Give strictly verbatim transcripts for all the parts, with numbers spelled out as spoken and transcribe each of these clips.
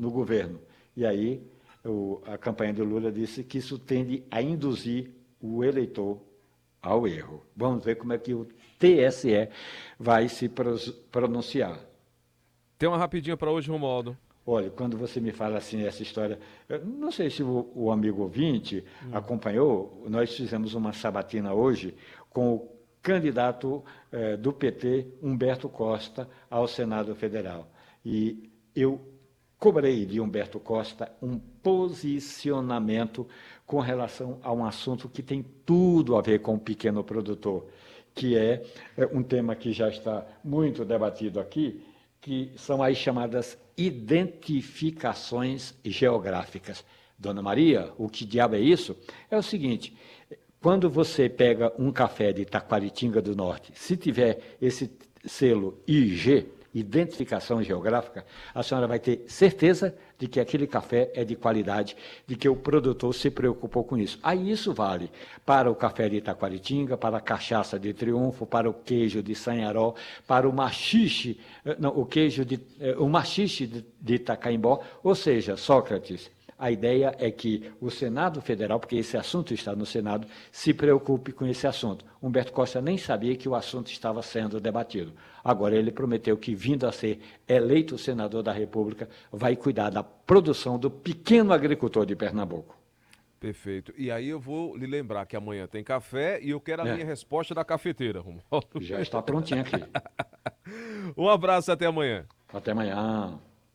no governo. E aí o, a campanha do Lula disse que isso tende a induzir o eleitor ao erro. Vamos ver como é que o T S E vai se pronunciar. Tem uma rapidinha para hoje, Romualdo. Olha, quando você me fala assim, essa história, eu não sei se o, o amigo ouvinte hum. acompanhou, nós fizemos uma sabatina hoje com o candidato eh, do P T, Humberto Costa, ao Senado Federal. E eu cobrei de Humberto Costa um posicionamento com relação a um assunto que tem tudo a ver com o pequeno produtor, que é, é um tema que já está muito debatido aqui, que são as chamadas identificações geográficas. Dona Maria, o que diabo é isso? É o seguinte, quando você pega um café de Taquaritinga do Norte, se tiver esse selo I G, identificação geográfica, a senhora vai ter certeza de que aquele café é de qualidade, de que o produtor se preocupou com isso. Aí isso vale para o café de Taquaritinga, para a cachaça de Triunfo, para o queijo de Sanharó, para o machixe, não, o queijo de, o machixe de, de Itacaimbó, ou seja, Sócrates, a ideia é que o Senado Federal, porque esse assunto está no Senado, se preocupe com esse assunto. Humberto Costa nem sabia que o assunto estava sendo debatido. Agora, ele prometeu que, vindo a ser eleito senador da República, vai cuidar da produção do pequeno agricultor de Pernambuco. Perfeito. E aí eu vou lhe lembrar que amanhã tem café e eu quero a é. minha resposta da cafeteira, Romualdo. Já está prontinha aqui. Um abraço, até amanhã. Até amanhã.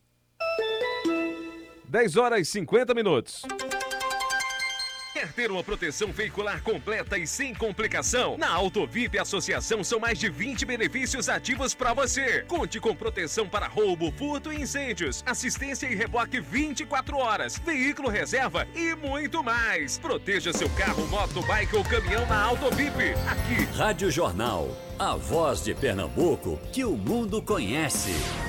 dez horas e cinquenta minutos. Quer ter uma proteção veicular completa e sem complicação? Na Autovip Associação são mais de vinte benefícios ativos para você. Conte com proteção para roubo, furto e incêndios, assistência e reboque vinte e quatro horas, veículo reserva e muito mais. Proteja seu carro, moto, bike ou caminhão na Autovip. Aqui. Rádio Jornal, a voz de Pernambuco que o mundo conhece.